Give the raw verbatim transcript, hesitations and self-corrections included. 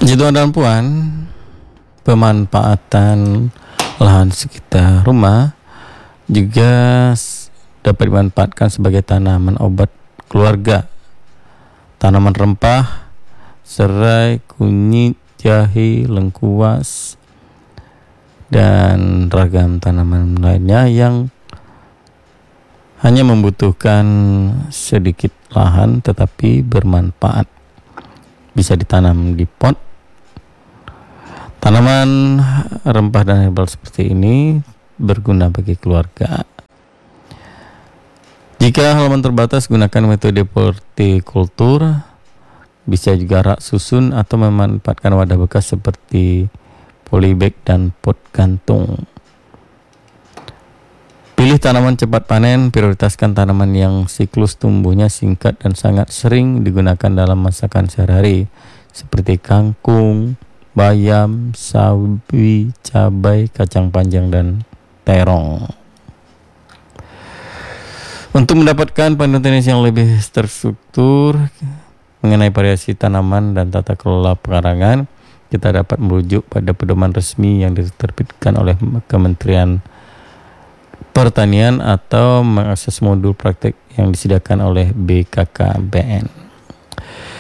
Jadi tuan dan puan, pemanfaatan lahan sekitar rumah juga dapat dimanfaatkan sebagai tanaman obat keluarga, tanaman rempah, serai, kunyit, jahe, lengkuas, dan ragam tanaman lainnya yang hanya membutuhkan sedikit lahan tetapi bermanfaat. Bisa ditanam di pot. Tanaman rempah dan herbal seperti ini berguna bagi keluarga. Jika halaman terbatas, gunakan metode hortikultur. Bisa juga rak susun atau memanfaatkan wadah bekas seperti polybag dan pot gantung. Pilih tanaman cepat panen, prioritaskan tanaman yang siklus tumbuhnya singkat dan sangat sering digunakan dalam masakan sehari-hari seperti kangkung, bayam, sawi, cabai, kacang panjang, dan terong. Untuk mendapatkan panduan yang lebih terstruktur mengenai variasi tanaman dan tata kelola pekarangan, kita dapat merujuk pada pedoman resmi yang diterbitkan oleh Kementerian Pertanian atau mengakses modul praktek yang disediakan oleh B K K B N.